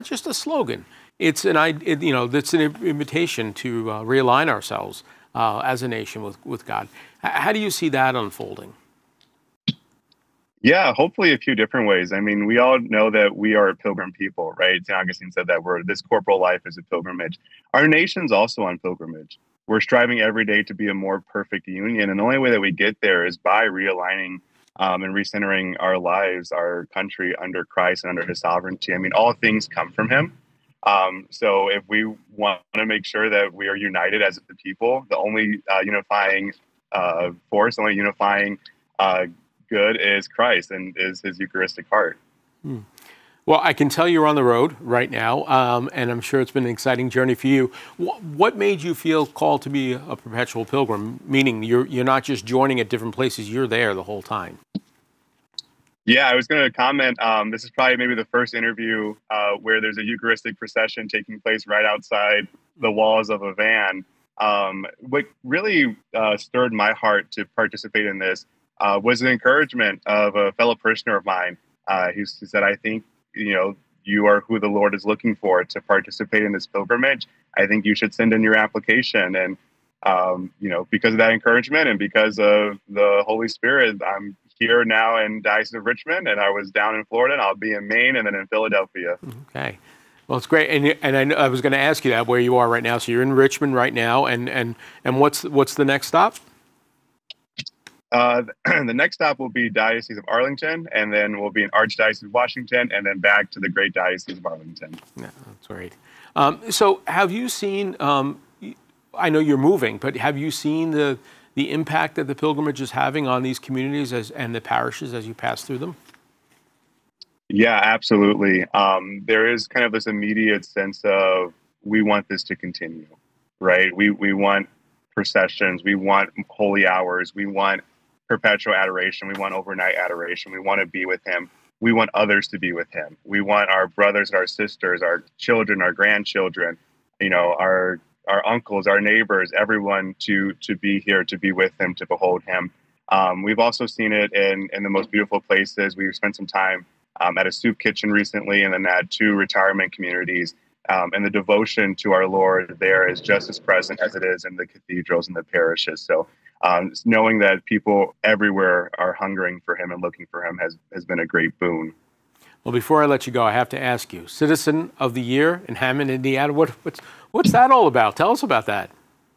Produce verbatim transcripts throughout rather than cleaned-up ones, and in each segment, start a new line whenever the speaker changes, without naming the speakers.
just a slogan. It's an, it, you know, it's an invitation to uh, realign ourselves uh, as a nation with, with God. H- how do you see that unfolding?
Yeah, hopefully a few different ways. I mean, we all know that we are a pilgrim people, right? Saint Augustine said that we're this corporal life is a pilgrimage. Our nation's also on pilgrimage. We're striving every day to be a more perfect union, and the only way that we get there is by realigning um, and recentering our lives, our country under Christ and under His sovereignty. I mean, all things come from Him. Um, so if we want to make sure that we are united as a people, the only uh, unifying uh, force, the only unifying uh, good is Christ and is His Eucharistic heart.
Hmm. Well, I can tell you're on the road right now, um, and I'm sure it's been an exciting journey for you. What, what made you feel called to be a perpetual pilgrim, meaning you're, you're not just joining at different places, you're there the whole time?
Yeah, I was going to comment. Um, this is probably maybe the first interview uh, where there's a Eucharistic procession taking place right outside the walls of a van. Um, what really uh, stirred my heart to participate in this uh, was an encouragement of a fellow parishioner of mine uh, who said, I think, you know, you are who the Lord is looking for to participate in this pilgrimage. I think you should send in your application. And, um, you know, because of that encouragement and because of the Holy Spirit, I'm here now in Diocese of Richmond, and I was down in Florida, and I'll be in Maine and then in Philadelphia.
Okay. Well, it's great. And, and I, know, I was going to ask you that, where you are right now. So you're in Richmond right now. And, and, and what's, what's the next stop?
Uh, the next stop will be Diocese of Arlington, and then we'll be in Archdiocese of Washington, and then back to the great Diocese of Arlington.
Yeah, that's great. Um, so have you seen, um, I know you're moving, but have you seen the, the impact that the pilgrimage is having on these communities as, and the parishes as you pass through them?
Yeah, absolutely. Um, there is kind of this immediate sense of we want this to continue, right? We, we want processions, we want holy hours, we want perpetual adoration. We want overnight adoration. We want to be with Him. We want others to be with Him. We want our brothers and our sisters, our children, our grandchildren, you know, our our uncles, our neighbors, everyone to to be here, to be with Him, to behold Him. Um, we've also seen it in in the most beautiful places. We've spent some time um, at a soup kitchen recently, and then at two retirement communities. Um, and the devotion to our Lord there is just as present as it is in the cathedrals and the parishes. So um, knowing that people everywhere are hungering for Him and looking for Him has, has been a great boon.
Well, before I let you go, I have to ask you, Citizen of the Year in Hammond, Indiana, what, what's, what's that all about? Tell us about that.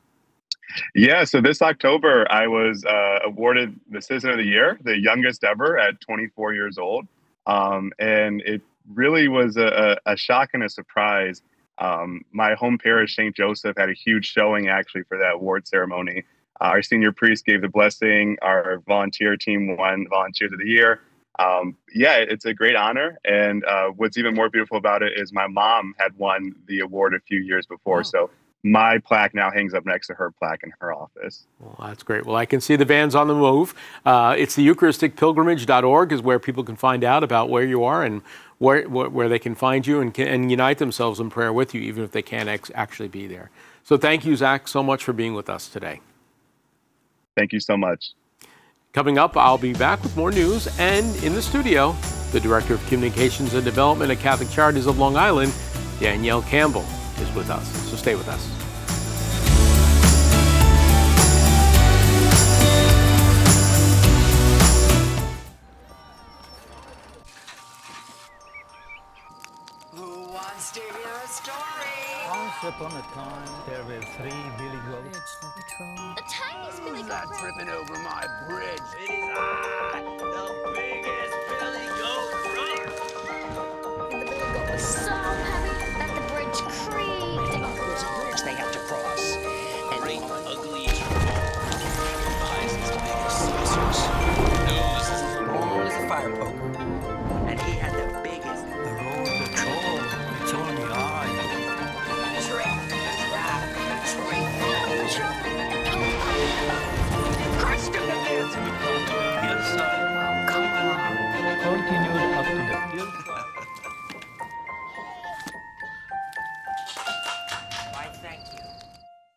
Yeah, so this October, I was uh, awarded the Citizen of the Year, the youngest ever at twenty-four years old. Um, and it really was a, a shock and a surprise. Um, my home parish, Saint Joseph, had a huge showing actually for that award ceremony. Uh, our senior priest gave the blessing. Our volunteer team won Volunteers of the Year. Um, yeah, it's a great honor. And uh, what's even more beautiful about it is my mom had won the award a few years before. Wow. So my plaque now hangs up next to her plaque in her office.
Well, that's great. Well, I can see the van's on the move. Uh, it's the Eucharistic Pilgrimage dot org is where people can find out about where you are and where where they can find you and, can, and unite themselves in prayer with you, even if they can't ex- actually be there. So thank you, Zach, so much for being with us today.
Thank you so much.
Coming up, I'll be back with more news, and in the studio, the Director of Communications and Development at Catholic Charities of Long Island, Danielle Campbell, is with us. So stay with us.
Who wants to hear a story?
Once upon a time, there were three billy goats.
The tiniest billy goat.
Not tripping over my bridge. It is I, the biggest billy goat.